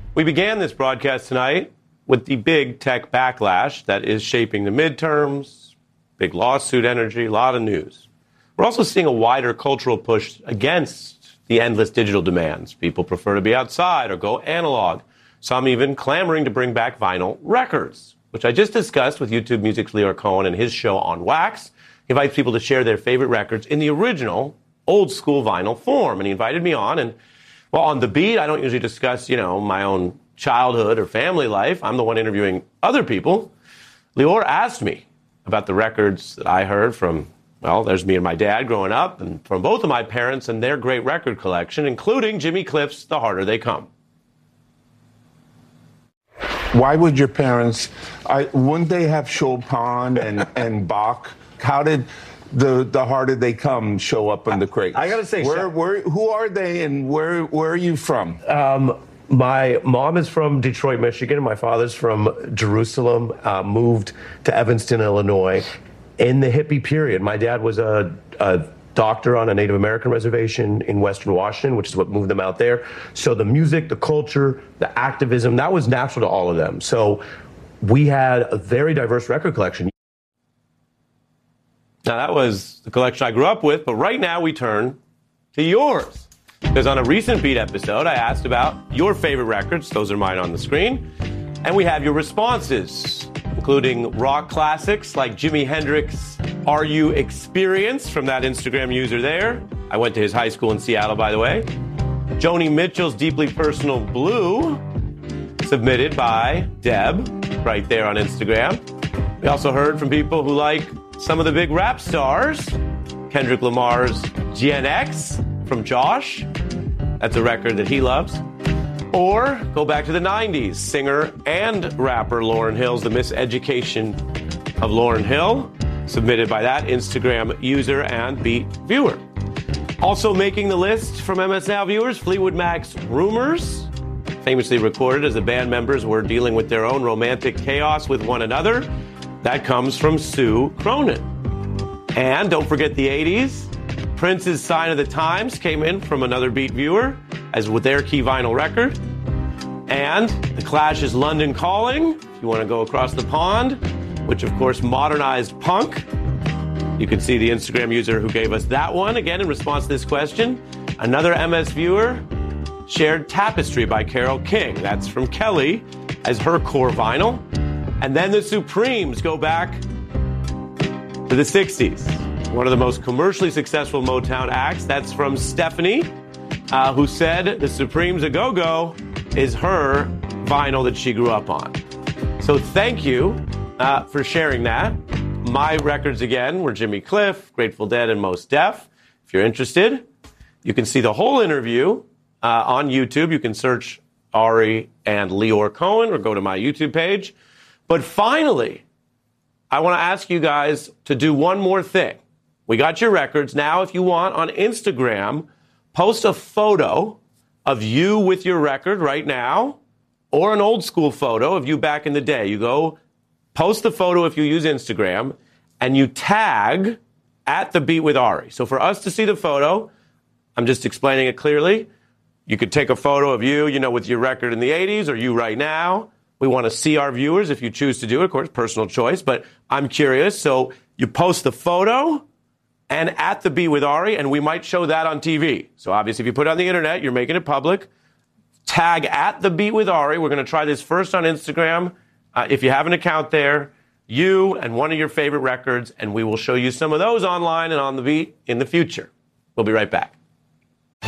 We began this broadcast tonight with the big tech backlash that is shaping the midterms, big lawsuit energy, a lot of news. We're also seeing a wider cultural push against the endless digital demands. People prefer to be outside or go analog. Some even clamoring to bring back vinyl records, which I just discussed with YouTube Music's Lior Cohen and his show On Wax. He invites people to share their favorite records in the original, old-school vinyl form. And he invited me on. And, well, on The Beat, I don't usually discuss, my own childhood or family life. I'm the one interviewing other people. Lior asked me about the records that I heard from, well, there's me and my dad growing up, and from both of my parents and their great record collection, including Jimmy Cliff's The Harder They Come. Why would your parents, wouldn't they have Chopin and Bach? How did the Harder They Come show up in the crate? I gotta say, who are they and where are you from? My mom is from Detroit, Michigan. My father's from Jerusalem, moved to Evanston, Illinois. In the hippie period, my dad was a doctor on a Native American reservation in Western Washington, which is what moved them out there. So the music, the culture, the activism, that was natural to all of them. So we had a very diverse record collection. Now, that was the collection I grew up with, but right now we turn to yours. Because on a recent Beat episode, I asked about your favorite records. Those are mine on the screen. And we have your responses, including rock classics like Jimi Hendrix' Are You Experience from that Instagram user there. I went to his high school in Seattle, by the way. Joni Mitchell's Deeply Personal Blue, submitted by Deb, right there on Instagram. We also heard from people who like some of the big rap stars. Kendrick Lamar's Gen X from Josh. That's a record that he loves. Or go back to the 90s. Singer and rapper Lauryn Hill's The Miseducation of Lauryn Hill, submitted by that Instagram user and Beat viewer. Also making the list from MS Now viewers, Fleetwood Mac's Rumors, famously recorded as the band members were dealing with their own romantic chaos with one another. That comes from Sue Cronin. And don't forget the 80s. Prince's Sign of the Times came in from another Beat viewer, as with their key vinyl record. And The Clash's London Calling, if you want to go across the pond, which of course modernized punk. You can see the Instagram user who gave us that one, again in response to this question. Another MS viewer shared Tapestry by Carole King. That's from Kelly as her core vinyl. And then the Supremes go back to the 60s. One of the most commercially successful Motown acts. That's from Stephanie, who said the Supremes A Go-Go is her vinyl that she grew up on. So thank you for sharing that. My records, again, were Jimmy Cliff, Grateful Dead, and Mos Def. If you're interested, you can see the whole interview on YouTube. You can search Ari and Lior Cohen or go to my YouTube page. But finally, I want to ask you guys to do one more thing. We got your records. Now, if you want, on Instagram, post a photo of you with your record right now, or an old school photo of you back in the day. You go post the photo if you use Instagram, and you tag at The Beat with Ari. So for us to see the photo, I'm just explaining it clearly. You could take a photo of you, with your record in the 80s, or you right now. We want to see our viewers if you choose to do it. Of course, personal choice, but I'm curious. So you post the photo and at The Beat with Ari, and we might show that on TV. So obviously, if you put it on the internet, you're making it public. Tag at The Beat with Ari. We're going to try this first on Instagram. If you have an account there, you and one of your favorite records, and we will show you some of those online and on The Beat in the future. We'll be right back.